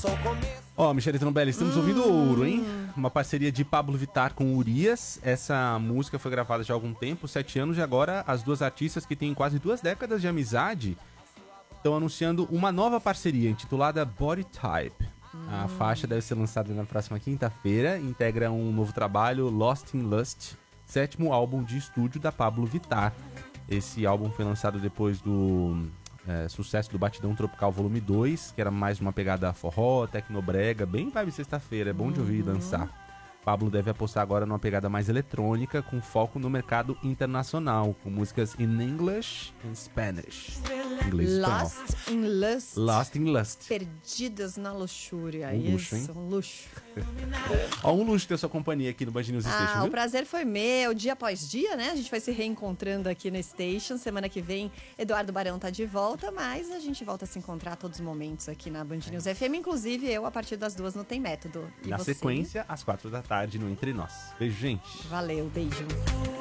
Ó, Michele Trombelli, estamos ouvindo Ouro, hein? Uma parceria de Pablo Vittar com Urias. Essa música foi gravada já há algum tempo, 7 anos, e agora as duas artistas que têm quase 2 décadas de amizade estão anunciando uma nova parceria intitulada Body Type. A faixa deve ser lançada na próxima quinta-feira, integra um novo trabalho, Lost in Lust, 7º álbum de estúdio da Pablo Vittar. Esse álbum foi lançado depois do sucesso do Batidão Tropical Volume 2, que era mais uma pegada forró, tecnobrega, bem vibe sexta-feira, é bom de ouvir e dançar. Pablo deve apostar agora numa pegada mais eletrônica, com foco no mercado internacional, com músicas in English and Spanish. Inglês Lost in Lust. Lost in Lust. Perdidas na luxúria. Um luxo, Isso, hein? um luxo. Ó, um luxo ter sua companhia aqui no Band News Station, O viu? prazer foi meu, dia após dia, né? A gente vai se reencontrando aqui no Station. Semana que vem, Eduardo Barão tá de volta, mas a gente volta a se encontrar a todos os momentos aqui na Band News FM. Inclusive, eu, a partir das 2 no Tem Método. E Na você? sequência, às 4 da tarde no Entre Nós. Beijo, gente. Valeu, beijo.